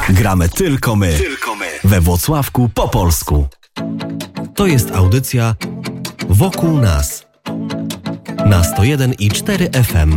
Gramy tylko my. We Włocławku po polsku. To jest audycja Wokół nas na 101,4 FM.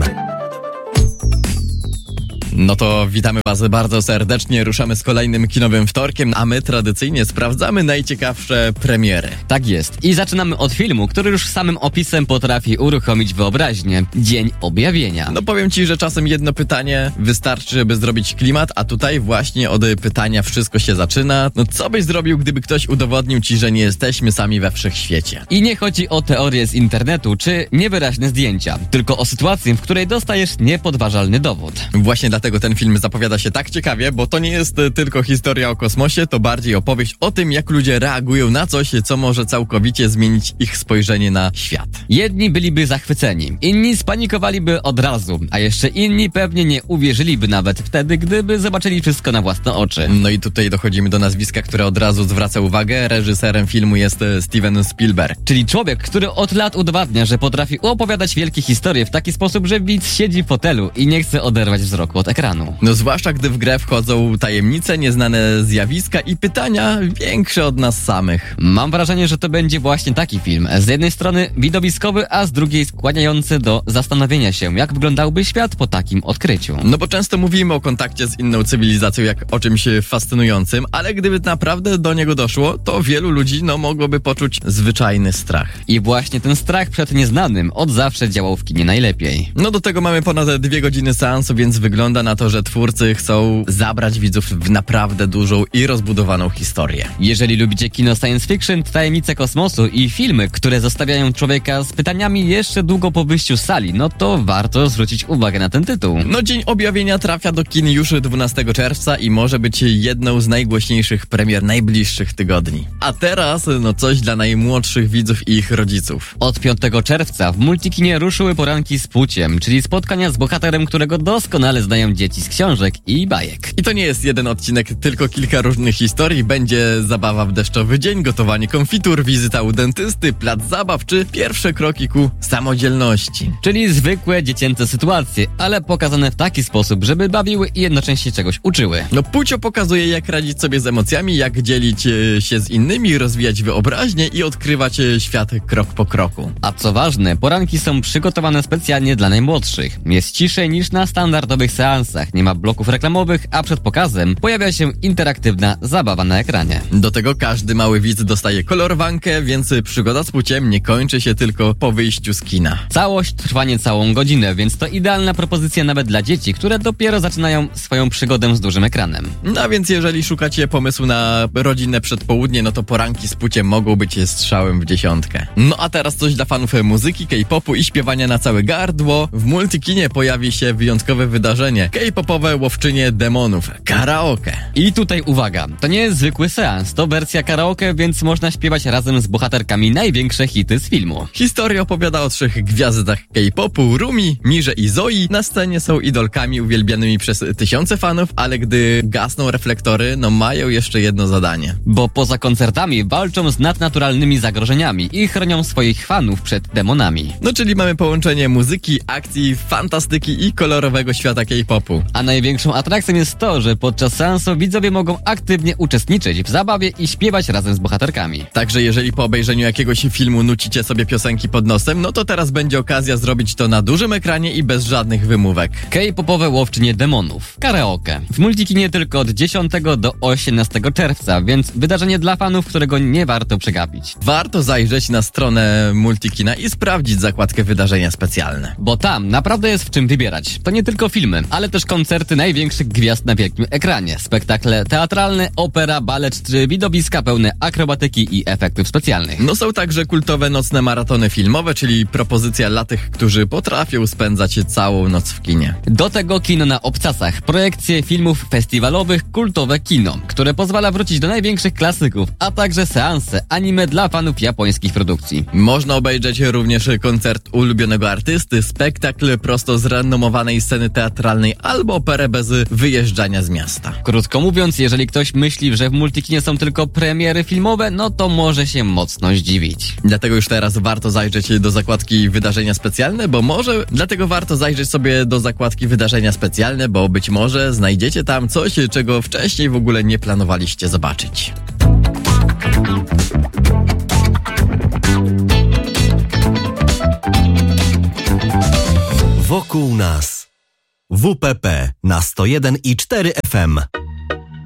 No to witamy Was bardzo serdecznie, ruszamy z kolejnym kinowym wtorkiem, a my tradycyjnie sprawdzamy najciekawsze premiery. Tak jest. I zaczynamy od filmu, który już samym opisem potrafi uruchomić wyobraźnię. Dzień Objawienia. No powiem Ci, że czasem jedno pytanie wystarczy, żeby zrobić klimat, a tutaj właśnie od pytania wszystko się zaczyna. No co byś zrobił, gdyby ktoś udowodnił Ci, że nie jesteśmy sami we wszechświecie? I nie chodzi o teorie z internetu czy niewyraźne zdjęcia, tylko o sytuację, w której dostajesz niepodważalny dowód. Właśnie dlatego ten film zapowiada się tak ciekawie, bo to nie jest tylko historia o kosmosie, to bardziej opowieść o tym, jak ludzie reagują na coś, co może całkowicie zmienić ich spojrzenie na świat. Jedni byliby zachwyceni, inni spanikowaliby od razu, a jeszcze inni pewnie nie uwierzyliby nawet wtedy, gdyby zobaczyli wszystko na własne oczy. No i tutaj dochodzimy do nazwiska, które od razu zwraca uwagę. Reżyserem filmu jest Steven Spielberg. Czyli człowiek, który od lat udowadnia, że potrafi opowiadać wielkie historie w taki sposób, że widz siedzi w fotelu i nie chce oderwać wzroku od ekranu. No zwłaszcza gdy w grę wchodzą tajemnice, nieznane zjawiska i pytania większe od nas samych. Mam wrażenie, że to będzie właśnie taki film. Z jednej strony widowiskowy, a z drugiej skłaniający do zastanowienia się, jak wyglądałby świat po takim odkryciu. No bo często mówimy o kontakcie z inną cywilizacją jak o czymś fascynującym, ale gdyby naprawdę do niego doszło, to wielu ludzi mogłoby poczuć zwyczajny strach. I właśnie ten strach przed nieznanym od zawsze działał w kinie najlepiej. No do tego mamy ponad 2 godziny seansu, więc wygląda na to, że twórcy chcą zabrać widzów w naprawdę dużą i rozbudowaną historię. Jeżeli lubicie kino science fiction, tajemnice kosmosu i filmy, które zostawiają człowieka z pytaniami jeszcze długo po wyjściu z sali, no to warto zwrócić uwagę na ten tytuł. No Dzień Objawienia trafia do kin już 12 czerwca i może być jedną z najgłośniejszych premier najbliższych tygodni. A teraz coś dla najmłodszych widzów i ich rodziców. Od 5 czerwca w Multikinie ruszyły Poranki z Płciem, czyli spotkania z bohaterem, którego doskonale znają dzieci z książek i bajek. I to nie jest jeden odcinek, tylko kilka różnych historii. Będzie zabawa w deszczowy dzień, gotowanie konfitur, wizyta u dentysty, plac zabaw czy pierwsze kroki ku samodzielności. Czyli zwykłe dziecięce sytuacje, ale pokazane w taki sposób, żeby bawiły i jednocześnie czegoś uczyły. No Płcio pokazuje, jak radzić sobie z emocjami, jak dzielić się z innymi, rozwijać wyobraźnię i odkrywać świat krok po kroku. A co ważne, poranki są przygotowane specjalnie dla najmłodszych. Jest ciszej niż na standardowych seansach, nie ma bloków reklamowych, a przed pokazem pojawia się interaktywna zabawa na ekranie. Do tego każdy mały widz dostaje kolorowankę, więc przygoda z Płciem nie kończy się tylko po wyjściu z kina. Całość trwa niecałą godzinę, więc to idealna propozycja nawet dla dzieci, które dopiero zaczynają swoją przygodę z dużym ekranem. No więc jeżeli szukacie pomysłu na rodzinne przedpołudnie, no to Poranki z Płciem mogą być strzałem w dziesiątkę. No a teraz coś dla fanów muzyki, K-popu i śpiewania na całe gardło. W Multikinie pojawi się wyjątkowe wydarzenie. K-popowe łowczynie demonów. Karaoke. I tutaj uwaga, to nie jest zwykły seans, to wersja karaoke, więc można śpiewać razem z bohaterkami największe hity z filmu. Historia opowiada o 3 gwiazdach K-popu, Rumi, Mirze i Zoi. Na scenie są idolkami uwielbianymi przez tysiące fanów, ale gdy gasną reflektory, mają jeszcze jedno zadanie. Bo poza koncertami walczą z nadnaturalnymi zagrożeniami i chronią swoich fanów przed demonami. No czyli mamy połączenie muzyki, akcji, fantastyki i kolorowego świata K-popu. A największą atrakcją jest to, że podczas seansu widzowie mogą aktywnie uczestniczyć w zabawie i śpiewać razem z bohaterkami. Także jeżeli po obejrzeniu jakiegoś filmu nucicie sobie piosenki pod nosem, no to teraz będzie okazja zrobić to na dużym ekranie i bez żadnych wymówek. K-popowe łowczynie demonów. Karaoke. W Multikinie tylko od 10 do 18 czerwca, więc wydarzenie dla fanów, którego nie warto przegapić. Warto zajrzeć na stronę Multikina i sprawdzić zakładkę wydarzenia specjalne. Bo tam naprawdę jest w czym wybierać. To nie tylko filmy, ale też koncerty największych gwiazd na wielkim ekranie, spektakle teatralne, opera, balet czy widowiska pełne akrobatyki i efektów specjalnych. No są także kultowe nocne maratony filmowe, czyli propozycja dla tych, którzy potrafią spędzać całą noc w kinie. Do tego kino na obcasach, projekcje filmów festiwalowych, kultowe kino, które pozwala wrócić do największych klasyków, a także seanse anime dla fanów japońskich produkcji. Można obejrzeć również koncert ulubionego artysty, spektakl prosto z renomowanej sceny teatralnej albo operę bez wyjeżdżania z miasta. Krótko mówiąc, jeżeli ktoś myśli, że w Multikinie są tylko premiery filmowe, no to może się mocno zdziwić. Dlatego już teraz warto zajrzeć do zakładki wydarzenia specjalne, dlatego warto zajrzeć sobie do zakładki wydarzenia specjalne, bo być może znajdziecie tam coś, czego wcześniej w ogóle nie planowaliście zobaczyć. Wokół nas. WPP na 101,4 FM.